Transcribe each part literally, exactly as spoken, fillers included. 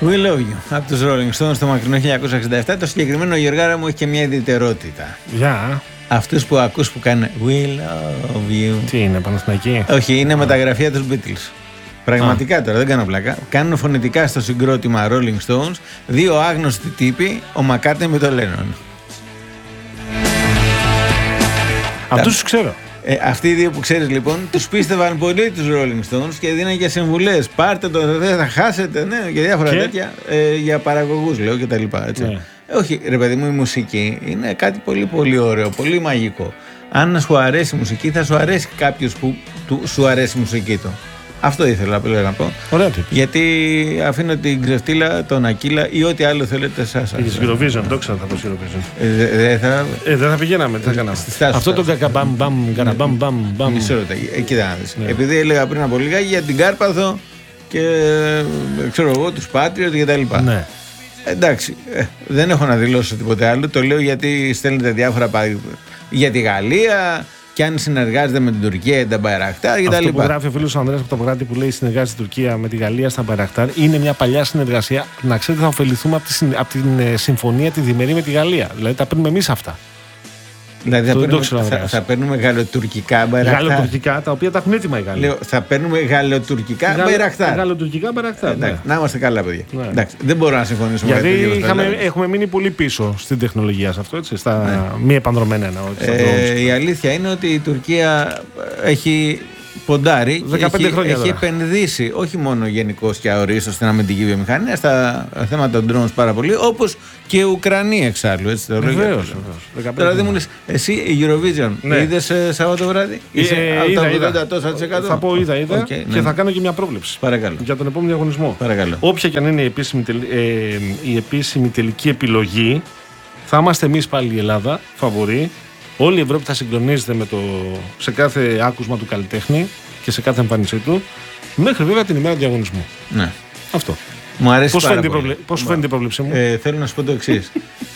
We Love You από τους Rolling Stones το μακρινό χίλια εννιακόσια εξήντα επτά. Το συγκεκριμένο, Γιωργάρα μου, έχει και μια ιδιαιτερότητα. Γεια. Yeah. Αυτούς που ακούς που κάνουν We Love You. Τι είναι, Παναθηναϊκή? Όχι, είναι μεταγραφή τους Beatles. Πραγματικά τώρα, δεν κάνω πλάκα. Κάνουν φωνητικά στο συγκρότημα Rolling Stones δύο άγνωστοι τύποι, ο Μακκάρτνι με τον Λένον. Αυτούς τους ξέρω. Ε, αυτοί οι δύο που ξέρεις λοιπόν, τους πίστευαν πολύ τους Rolling Stones και δίναν και συμβουλές. Πάρτε το, δεν θα χάσετε, ναι, και διάφορα και... τέτοια ε, για παραγωγούς, λέω, και τα λοιπά. Έτσι. Ναι. Ε, όχι, ρε παιδί μου, η μουσική είναι κάτι πολύ πολύ ωραίο, πολύ μαγικό. Αν σου αρέσει η μουσική, θα σου αρέσει κάποιος που του, σου αρέσει η μουσική του. Αυτό ήθελα απλά να πω. Ωραία τύπη. Γιατί αφήνω την ξεφτύλα, τον Ακύλα ή ό,τι άλλο θέλετε σας. Για την Eurovision, το ξέρω θα πω στην Eurovision. Ε, δεν θα... Ε, θα πηγαίναμε, τι θα κάναμε. Αυτό το κακαμπαμ, μπαμ, καραμπαμ, μπαμ, μπαμ. Μισό λεπτό, εκεί θα δεις. Επειδή έλεγα πριν από λίγα για την Κάρπαθο και ξέρω εγώ, τους Patriot και τα λοιπά. Ναι. Εντάξει, ε, δεν έχω να δηλώσω τίποτε άλλο. Το λέω γιατί στέλνετε διάφορα παραδείγματα για τη Γαλλία. Και αν συνεργάζεται με την Τουρκία ή τα Μπαϊρακτάρ κτλ. Αυτό που γράφει ο φίλος Ανδρέας από το Πογράτη που λέει συνεργάζεται η Τουρκία με τη Γαλλία στα Μπαϊρακτάρ είναι μια παλιά συνεργασία. Να ξέρετε, θα ωφεληθούμε από, τη, από την ε, συμφωνία τη διμερή με τη Γαλλία. Δηλαδή τα παίρνουμε εμείς αυτά. Δηλαδή θα παίρνουμε, θα, θα παίρνουμε γαλλοτουρκικά Μπαϊρακτάρ. Γαλλοτουρκικά, τα οποία τα έχουν έτοιμα οι Γάλλοι. Λέω, θα παίρνουμε γαλλοτουρκικά Μπαϊρακτάρ. Γαλλοτουρκικά Μπαϊρακτάρ. Ναι. Να είμαστε καλά, παιδιά. Ναι. Εντάξει, δεν μπορώ να συμφωνήσω με αυτό. Γιατί είχαμε, έχουμε μείνει πολύ πίσω στην τεχνολογία σε αυτό, έτσι, στα ναι. μη επανδρομένα. Ε, η αλήθεια είναι ότι η Τουρκία έχει ποντάρει και έχει, έχει επενδύσει όχι μόνο γενικώς και αορίστως στην αμυντική βιομηχανία, στα θέματα των drones πάρα πολύ, όπως και η Ουκρανία εξάλλου. Έτσι, το βεβαίως. Τώρα δεν μου λες, εσύ η Eurovision ναι. είδες ε, Σαββάτο βράδυ? Είσαι ε, από είδα, τα ογδόντα τόσα τοις εκατό. Θα πω είδα, είδα okay, και ναι. θα κάνω και μια πρόβλεψη. Παρακαλώ. Για τον επόμενο διαγωνισμό. Παρακαλώ. Όποια και αν είναι η επίσημη, ε, η επίσημη τελική επιλογή, θα είμαστε εμείς πάλι η Ελλάδα, φαβορί. Όλη η Ευρώπη θα συγκλονίζεται με το, σε κάθε άκουσμα του καλλιτέχνη και σε κάθε εμφάνισή του, μέχρι βέβαια την ημέρα του διαγωνισμού. Ναι. Αυτό. Μου αρέσει πώς πάρα φαίνεται πολύ. Προβλε... Πώς φαίνεται η πρόβλεψή μου? Ε, θέλω να σου πω το εξής.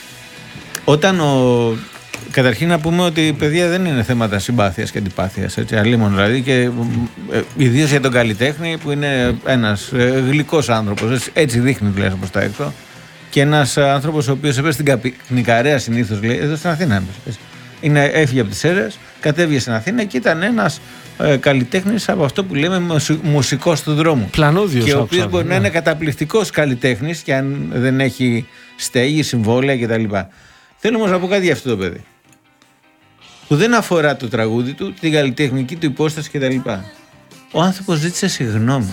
Όταν ο... Καταρχήν να πούμε ότι η παιδεία δεν είναι θέματα συμπάθειας και αντιπάθειας, έτσι, αλίμον δηλαδή, και ε, ιδίως για τον καλλιτέχνη που είναι ένας ε, γλυκός άνθρωπος, έτσι, έτσι δείχνει τουλάχιστον προς τα έξω, και ένας άνθρωπος ο οποίος έπαιζε στην Καπνικαρέα συνήθως, λέει, εδώ στην Αθήνα έπαιζε. Είναι, έφυγε από τις Σέρρες, κατέβηκε στην Αθήνα και ήταν ένας ε, καλλιτέχνης από αυτό που λέμε μουσι, μουσικός του δρόμου. Πλανόδιος. Και ο οποίος μπορεί ναι. να είναι καταπληκτικός καλλιτέχνης και αν δεν έχει στέγη, συμβόλαια κτλ. Θέλω όμως να πω κάτι για αυτό το παιδί. Που δεν αφορά το τραγούδι του, την καλλιτεχνική του υπόσταση κτλ. Ο άνθρωπος ζήτησε συγγνώμη.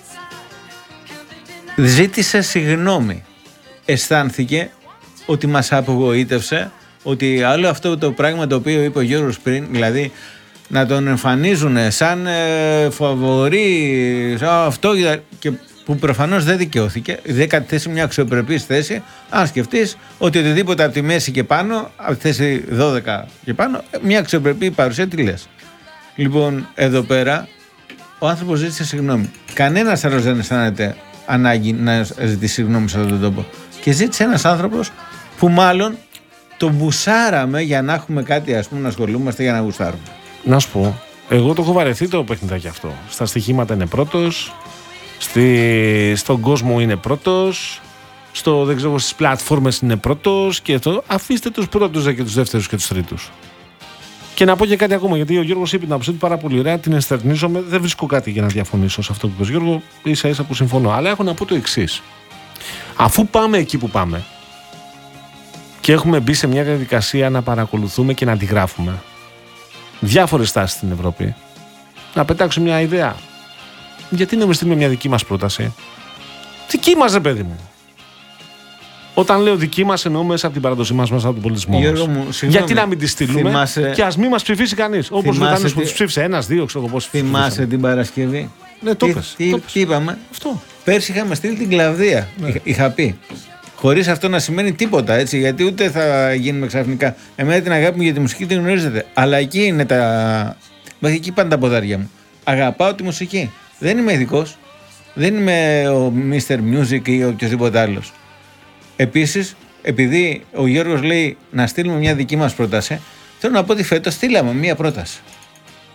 Ζήτησε συγγνώμη. Αισθάνθηκε ότι μας απογοήτευσε. Ότι άλλο αυτό το πράγμα το οποίο είπε ο Γιώργος πριν, δηλαδή να τον εμφανίζουν σαν ε, φαβορί, σαν αυτό, και που προφανώς δεν δικαιώθηκε, δεν κατέθεσε μια αξιοπρεπής θέση. Αν σκεφτείς ότι οτιδήποτε από τη μέση και πάνω, από τη θέση δώδεκα και πάνω, μια αξιοπρεπή παρουσία, τι λες. Λοιπόν, εδώ πέρα ο άνθρωπος ζήτησε συγγνώμη. Κανένας άλλος δεν αισθάνεται ανάγκη να ζητήσει συγγνώμη σε αυτόν τον τόπο. Και ζήτησε ένας άνθρωπος που μάλλον τον μπουσάραμε για να έχουμε κάτι, ας πούμε, να ασχολούμαστε, για να γουστάρουμε. Να σου πω, εγώ το έχω βαρεθεί το παιχνιδάκι αυτό. Στα στοιχήματα είναι πρώτος, στη... στον κόσμο είναι πρώτος, στο, δεν ξέρω, στις πλατφόρμες είναι πρώτος και αυτό. Αφήστε τους πρώτους και τους δεύτερους και τους τρίτους. Και να πω και κάτι ακόμα, γιατί ο Γιώργος είπε την άποψή του πάρα πολύ ωραία, την ενστερνίζομαι, δεν βρίσκω κάτι για να διαφωνήσω σε αυτό που είπες, Γιώργο, ίσα ίσα που συμφωνώ. Αλλά έχω να πω το εξής. Αφού πάμε εκεί που πάμε, και έχουμε μπει σε μια διαδικασία να παρακολουθούμε και να αντιγράφουμε διάφορες τάσεις στην Ευρώπη, να πετάξουμε μια ιδέα. Γιατί να μην στείλουμε μια δική μας πρόταση? Δική μας, ρε παιδί μου. Όταν λέω δική μας, εννοώ μέσα από την παραδοσή μας, μέσα από τον πολιτισμό μας. Μου, γιατί να μην τη στείλουμε θυμάσαι... και ας μην μας ψηφίσει κανείς. Όπως ο Βρετανός που τους ψήφισε ένας, δύο, ξέρω πώς. Θυμάσαι την Παρασκευή? Ναι, το πες. Τι, το τι, τι είπαμε? Αυτό. Πέρσι είχαμε στείλει την Κλαβδία. Ναι. Είχα, είχα πει. Χωρίς αυτό να σημαίνει τίποτα, έτσι, γιατί ούτε θα γίνουμε ξαφνικά. Εμένα την αγάπη μου για τη μουσική την γνωρίζετε. Αλλά εκεί είναι τα. Εκεί πάνε τα ποδάρια μου. Αγαπάω τη μουσική. Δεν είμαι ειδικός. Δεν είμαι ο μίστερ Music ή οποιοδήποτε άλλος. Επίσης, επειδή ο Γιώργος λέει να στείλουμε μια δική μας πρόταση, θέλω να πω ότι φέτος στείλαμε μια πρόταση.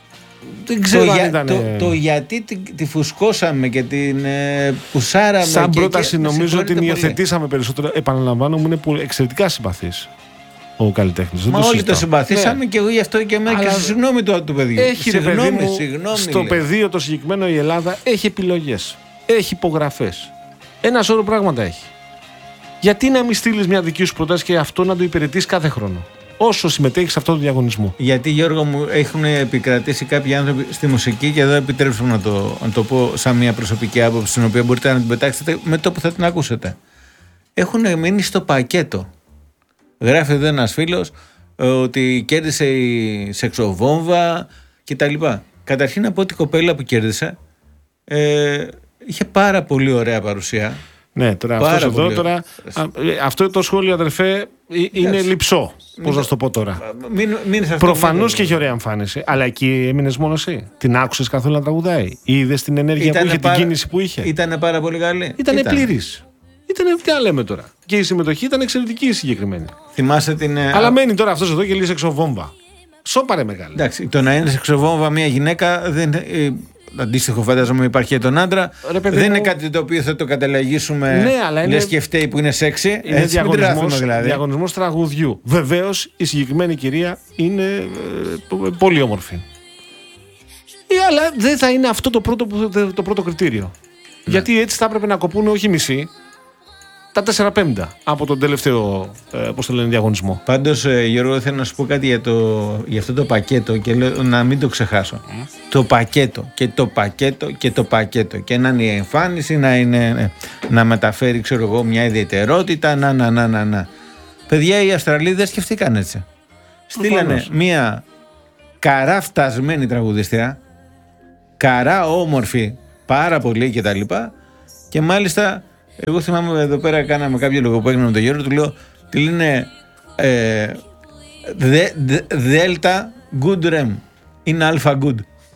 Δεν ξέρω το, αν για, ήταν... το, το γιατί τη, τη φουσκώσαμε και την ε, πουσάραμε. Σαν και, πρόταση και, νομίζω ότι την υιοθετήσαμε περισσότερο. Επαναλαμβάνω, μου είναι που εξαιρετικά συμπαθής ο καλλιτέχνης. Μα όλοι το συμπαθήσαμε, ναι. Και εγώ γι' αυτό και εμένα και στη συγγνώμη του, του παιδιού. Έχει, συγγνώμη, παιδί μου, συγγνώμη, στο λέει. πεδίο το συγκεκριμένο η Ελλάδα έχει επιλογές, έχει υπογραφές. Ένα σώρο πράγματα έχει. Γιατί να μην στείλεις μια δική σου πρόταση και αυτό να το υπηρετείς κάθε χρόνο, όσο συμμετέχεις σε αυτό το διαγωνισμό? Γιατί, Γιώργο μου, έχουν επικρατήσει κάποιοι άνθρωποι στη μουσική, και εδώ επιτρέψτε να το, να το πω σαν μια προσωπική άποψη, την οποία μπορείτε να την πετάξετε με το που θα την ακούσετε. Έχουν μείνει στο πακέτο. Γράφει εδώ ένας φίλος ότι κέρδισε η σεξοβόμβα κτλ. Καταρχήν, να πω ότι η κοπέλα που κέρδισε ε, είχε πάρα πολύ ωραία παρουσία. Ναι, τώρα αυτό εδώ τώρα. Α, αυτό το σχόλιο, αδερφέ, είναι λειψό. Πώς να σου το πω τώρα. Μην, μην Προφανώς και έχει ωραία εμφάνιση. Αλλά εκεί έμεινες μόνο εσύ. Την άκουσες καθόλου να τραγουδάει? Είδες την ενέργεια ήτανε που είχε, πάρα, την κίνηση που είχε? Ήταν πάρα πολύ καλή. Ήτανε ήταν. πλήρης. Ήτανε, τι να λέμε τώρα. Και η συμμετοχή ήταν εξαιρετική η συγκεκριμένη. Θυμάσαι την. Αλλά μένει τώρα αυτός εδώ και λέει σεξοβόμβα. Σώπαρε μεγάλη. Εντάξει, το να είναι σεξοβόμβα μια γυναίκα δεν. Ε, αντίστοιχο, φαντάζομαι, υπάρχει και τον άντρα. Ρε, παιδί, δεν είναι κάτι το οποίο θα το καταλαγίσουμε. Ναι, αλλά είναι. Λες και φταίει που είναι σεξι. Είναι έτσι, διαγωνισμός, δηλαδή. διαγωνισμός τραγουδιού. Βεβαίως η συγκεκριμένη κυρία είναι ε, πολύ όμορφη. Ε, αλλά δεν θα είναι αυτό το πρώτο, το πρώτο κριτήριο. Ναι. Γιατί έτσι θα έπρεπε να κοπούν όχι μισή, τα τέσσερα πέμπτα από τον τελευταίο ε, πώς το λένε, διαγωνισμό. Πάντως, ε, Γιώργο, θέλω να σου πω κάτι για, το, για αυτό το πακέτο και λέω, να μην το ξεχάσω. Mm. Το πακέτο και το πακέτο και το πακέτο. Και να είναι η εμφάνιση, να, είναι, να μεταφέρει, ξέρω εγώ, μια ιδιαιτερότητα, να, να, να, να, να. Παιδιά, οι Αυστραλοί δεν σκεφτήκαν έτσι. Στείλανε μια καρά φτασμένη τραγουδίστρια, καρά όμορφη, πάρα πολύ κτλ. Και, και μάλιστα. Εγώ θυμάμαι εδώ πέρα κάναμε κάποιο λογοπαίγνιο με τον Γιώργο, του λέω, τη λένε ε, δε, δε, Δέλτα Good Rem. Είναι Αλφα Good.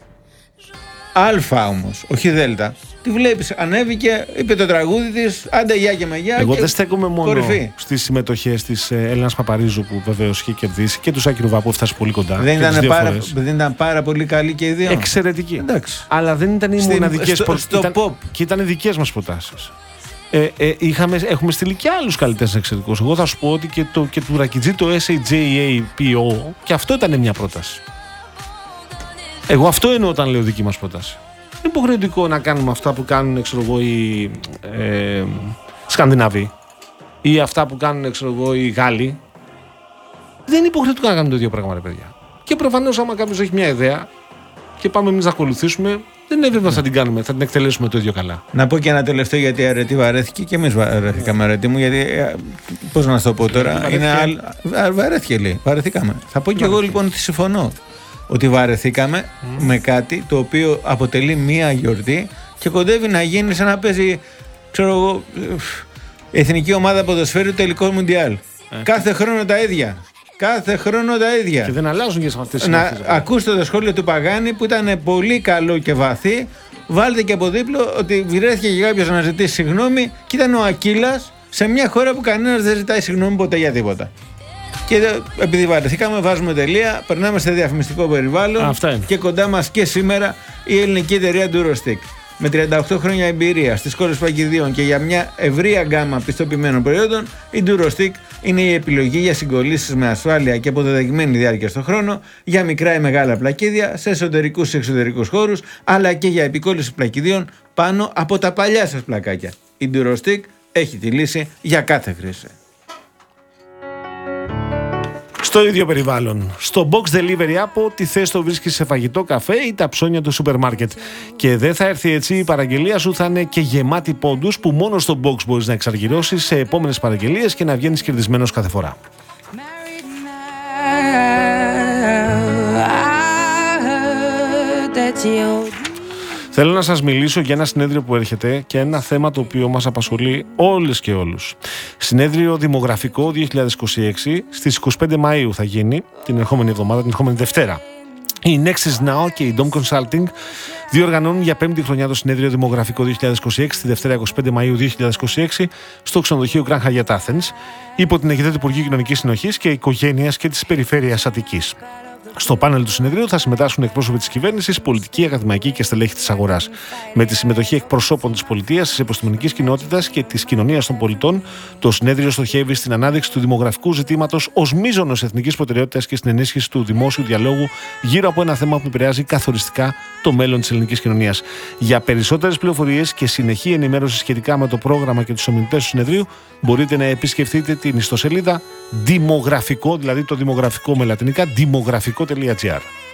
Αλφα όμως, όχι Δέλτα. Τη βλέπεις, ανέβηκε, είπε το τραγούδι της, άντε γεια και με γεια. Εγώ και δεν στέκομαι μόνο κορυφή. Στις συμμετοχές της Έλληνας Παπαρίζου που βεβαίως είχε κερδίσει και του Σάκη Ρουβά που έφτασε πολύ κοντά. Δεν ήταν, πάρα, δεν ήταν πάρα πολύ καλή και οι δύο. Εξαιρετική. Εντάξει. Αλλά δεν ήταν οι μοναδικές προτάσεις. Και ήταν οι δικές μας προτάσεις. Ε, ε, είχαμε, έχουμε στείλει και άλλους καλλιτέχνες εξαιρετικούς. Εγώ θα σου πω ότι και, το, και του Ρακιτζή το ες έι τζέι έι πι ο και αυτό ήταν μια πρόταση. Εγώ αυτό εννοώ όταν λέω δική μας πρόταση. Είναι υποχρεωτικό να κάνουμε αυτά που κάνουν, ξέρω εγώ, οι ε, Σκανδιναβοί ή αυτά που κάνουν, ξέρω εγώ, οι Γάλλοι. Δεν είναι υποχρεωτικό να κάνουμε το ίδιο πράγμα, ρε παιδιά. Και προφανώς, άμα κάποιος έχει μια ιδέα και πάμε εμείς να ακολουθήσουμε, δεν είναι βέβαιο θα την κάνουμε, θα την εκτελέσουμε το ίδιο καλά. Να πω και ένα τελευταίο, γιατί η αρετή βαρέθηκε και εμείς βαρέθηκαμε, αρετή μου, γιατί πώς να σου το πω τώρα, είναι άλλ... βαρέθηκε λέει, βαρεθήκαμε. Θα πω και εγώ λοιπόν ότι συμφωνώ, ότι βαρεθήκαμε mm. με κάτι το οποίο αποτελεί μία γιορτή και κοντεύει να γίνει σαν να παίζει, ξέρω εγώ, εθνική ομάδα ποδοσφαίρου τελικό μουντιάλ. Ε. Κάθε χρόνο τα ίδια. Κάθε χρόνο τα ίδια. Και δεν αλλάζουν και σε αυτές τις να συνήθειες. Ακούστε το σχόλιο του Παγάνη που ήταν πολύ καλό και βαθύ. Βάλτε και από δίπλο ότι βρέθηκε και κάποιος να ζητήσει συγγνώμη και ήταν ο Ακύλας σε μια χώρα που κανένας δεν ζητάει συγγνώμη ποτέ για τίποτα. Και επειδή βαρεθήκαμε, βάζουμε τελεία, περνάμε σε διαφημιστικό περιβάλλον. Αυτά είναι. Και κοντά μας και σήμερα η ελληνική εταιρεία Durostick. Με τριάντα οκτώ χρόνια εμπειρία στις κόρες Πλακιδίων και για μια ευρεία γκάμα πιστοποιημένων προϊόντων, η Durostick είναι η επιλογή για συγκολλήσεις με ασφάλεια και αποδεδειγμένη διάρκεια στον χρόνο, για μικρά ή μεγάλα πλακίδια, σε εσωτερικούς και εξωτερικούς χώρους, αλλά και για επικόλληση πλακιδίων πάνω από τα παλιά σας πλακάκια. Η Durostick έχει τη λύση για κάθε χρήση. Στο ίδιο περιβάλλον. Στο Box Delivery App, ό,τι θες το βρίσκεις σε φαγητό, καφέ ή τα ψώνια του σούπερ μάρκετ. Και δεν θα έρθει έτσι, η παραγγελία σου θα είναι και γεμάτη πόντους που μόνο στο Box μπορείς να εξαργυρώσεις σε επόμενες παραγγελίες και να βγαίνεις κερδισμένος κάθε φορά. Θέλω να σας μιλήσω για ένα συνέδριο που έρχεται και ένα θέμα το οποίο μας απασχολεί όλες και όλους. Συνέδριο Δημογραφικό δύο χιλιάδες είκοσι έξι, στις είκοσι πέντε Μαΐου θα γίνει, την ερχόμενη εβδομάδα, την ερχόμενη Δευτέρα. Η Nexus Now και η Dom Consulting διοργανώνουν για πέμπτη χρονιά το Συνέδριο Δημογραφικό δύο χιλιάδες είκοσι έξι, τη Δευτέρα είκοσι πέντε Μαΐου δύο χιλιάδες είκοσι έξι, στο ξενοδοχείο Grand Hyatt Athens, υπό την αιγύδα του Υπουργείου Κοινωνικής Συνοχής και Οικογένειας και της Περιφέρειας Αττικής. Στο πάνελ του συνεδρίου θα συμμετάσχουν εκπρόσωποι της κυβέρνησης, πολιτικοί, ακαδημαϊκοί και στελέχη της αγοράς. Με τη συμμετοχή εκπροσώπων της πολιτείας, της επιστημονικής κοινότητας και της κοινωνίας των πολιτών, το συνέδριο στοχεύει στην ανάδειξη του δημογραφικού ζητήματος ως μείζωνος εθνικής προτεραιότητας και στην ενίσχυση του δημόσιου διαλόγου γύρω από ένα θέμα που επηρεάζει καθοριστικά το μέλλον της ελληνικής κοινωνίας. Για περισσότερες πληροφορίες και συνεχή ενημέρωση σχετικά με το πρόγραμμα και τους ομιλητές του συνεδρίου, μπορείτε να επισκεφτείτε την ιστοσελίδα δημογραφικό, δηλαδή το δημογραφικό με λατινικά, δημογραφικό τελεία τζι άρ.